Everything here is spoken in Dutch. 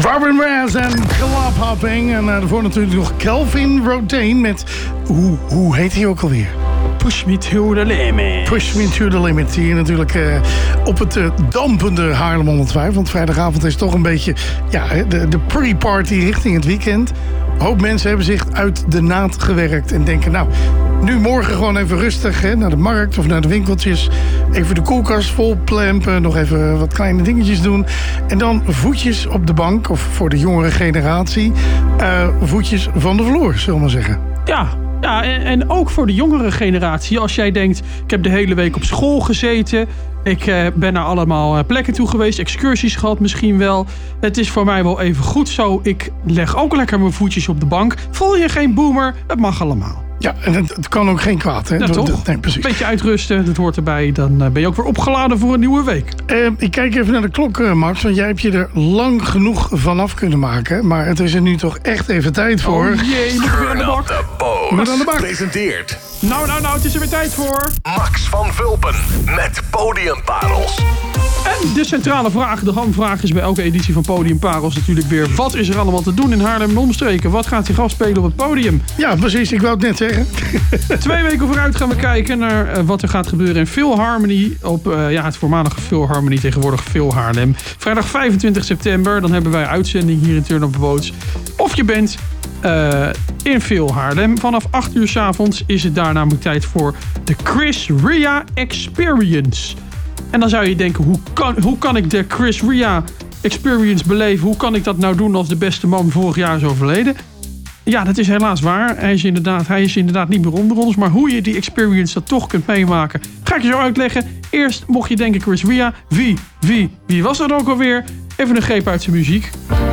Robin Raz en Clubhopping. En daarvoor natuurlijk nog Calvin Rotain met... Hoe heet hij ook alweer? Push Me To The Limit. Push Me To The Limit. Hier natuurlijk op het dampende Haarlem 105. Want vrijdagavond is toch een beetje de pre-party richting het weekend. Een hoop mensen hebben zich uit de naad gewerkt. En denken, nou, nu morgen gewoon even rustig naar de markt of naar de winkeltjes. Even de koelkast vol plempen. Nog even wat kleine dingetjes doen. En dan voetjes op de bank. Of voor de jongere generatie. Voetjes van de vloer, zullen we maar zeggen. Ja, en ook voor de jongere generatie. Als jij denkt, ik heb de hele week op school gezeten. Ik ben naar allemaal plekken toe geweest. Excursies gehad misschien wel. Het is voor mij wel even goed zo. Ik leg ook lekker mijn voetjes op de bank. Voel je geen boomer? Het mag allemaal. Ja, en het kan ook geen kwaad, hè? Ja, toch? Nee, precies. Een beetje uitrusten, dat hoort erbij. Dan ben je ook weer opgeladen voor een nieuwe week. Ik kijk even naar de klok, Max. Want jij hebt je er lang genoeg vanaf kunnen maken. Maar het is er nu toch echt even tijd voor. Oh jee, moet ik weer aan de bak? Moet aan de bak. Presenteert Nou, het is er weer tijd voor. Max van Vulpen met Podiumparels. En de centrale vraag, de hamvraag is bij elke editie van Podiumparels natuurlijk weer... Wat is er allemaal te doen in Haarlem en omstreken? Wat gaat zich afspelen op het podium? Ja, precies. Ik wou het net zeggen. 2 weken vooruit gaan we kijken naar wat er gaat gebeuren in Philharmonie. Op het voormalige Philharmonie, tegenwoordig Phil Haarlem. Vrijdag 25 september, dan hebben wij uitzending hier in Turn Up The Boats. Of je bent in Phil Haarlem. Vanaf 8 uur 's avonds is het daar namelijk tijd voor de Chris Ria Experience. En dan zou je denken, hoe kan ik de Chris Ria Experience beleven? Hoe kan ik dat nou doen als de beste man vorig jaar is overleden? Ja, dat is helaas waar. Hij is inderdaad niet meer onder ons. Maar hoe je die experience dat toch kunt meemaken, ga ik je zo uitleggen. Eerst mocht je denken, Chris Ria. Wie was dat ook alweer? Even een greep uit zijn muziek.